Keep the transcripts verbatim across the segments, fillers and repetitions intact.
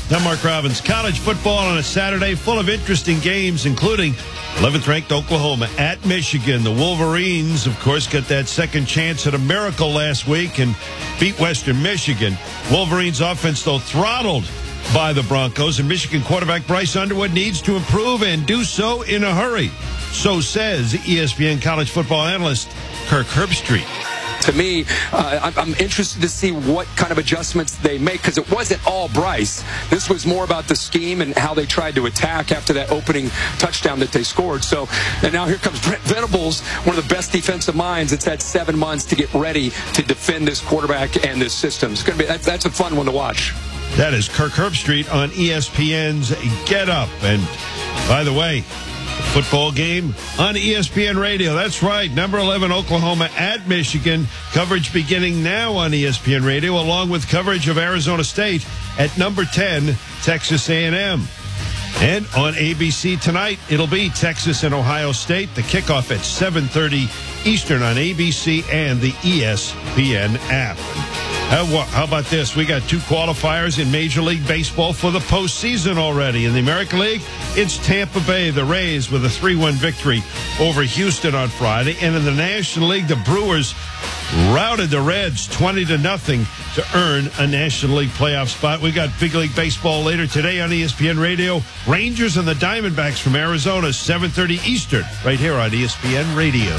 I'm Mark Robbins. College football on a Saturday full of interesting games, including eleventh-ranked Oklahoma at Michigan. The Wolverines, of course, got that second chance at a miracle last week and beat Western Michigan. Wolverines offense, though, throttled by the Broncos, and Michigan quarterback Bryce Underwood needs to improve and do so in a hurry. So says E S P N college football analyst Kirk Herbstreit. To me, uh, I'm interested to see what kind of adjustments they make, because it wasn't all Bryce. This was more about the scheme and how they tried to attack after that opening touchdown that they scored. So, and now here comes Brent Venables, one of the best defensive minds. It's had seven months to get ready to defend this quarterback and this system. It's going to be that's, that's a fun one to watch. That is Kirk Herbstreit on E S P N's Get Up. And by the way, football game on E S P N Radio. That's right. Number eleven, Oklahoma at Michigan. Coverage beginning now on E S P N Radio, along with coverage of Arizona State at number ten, Texas A and M. And on A B C tonight, it'll be Texas and Ohio State. The kickoff at seven thirty Eastern on A B C and the E S P N app. How, how about this? We got two qualifiers in Major League Baseball for the postseason already. In the American League, it's Tampa Bay, the Rays, with a three one victory over Houston on Friday. And in the National League, the Brewers routed the Reds twenty to nothing to earn a National League playoff spot. We got Big League Baseball later today on E S P N Radio. Rangers and the Diamondbacks from Arizona, seven thirty Eastern, right here on E S P N Radio.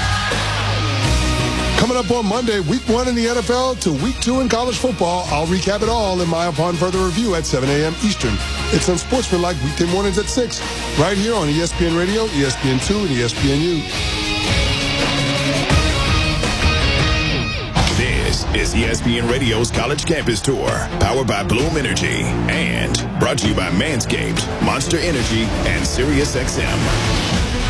Coming up on Monday, week one in the N F L to week two in college football. I'll recap it all in my Upon Further Review at seven a.m. Eastern. It's Unsportsmanlike weekday mornings at six, right here on E S P N Radio, E S P N two, and E S P N U. This is E S P N Radio's College Campus Tour, powered by Bloom Energy, and brought to you by Manscaped, Monster Energy, and SiriusXM.